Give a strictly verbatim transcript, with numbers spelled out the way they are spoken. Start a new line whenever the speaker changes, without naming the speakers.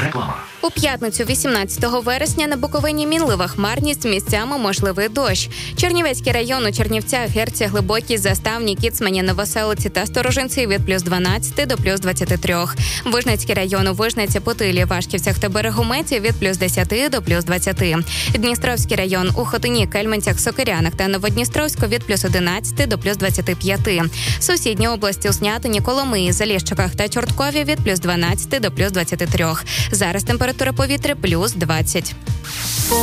Реклама.
У п'ятницю вісімнадцятого вересня на Буковині мінлива хмарність, місцями можливий дощ. Чернівецький район у Чернівцях, Герці, Глибокій, Заставній, Кіцмані, Новоселиці та Сторожинці від плюс дванадцять до плюс двадцять три. Вижницький район у Вижниці, Путилі, Вашківцях та Берегометі від плюс десять до плюс двадцять. Дністровський район у Хотині, Кельменцях, Сокирянах та Новодністровську від плюс одинадцять до плюс двадцять п'ять. Сусідні області у Снятині, Коломиї, Заліщиках та Чорткові від плюс дванадцять до плюс двадцять три. Зараз температура повітря плюс двадцять.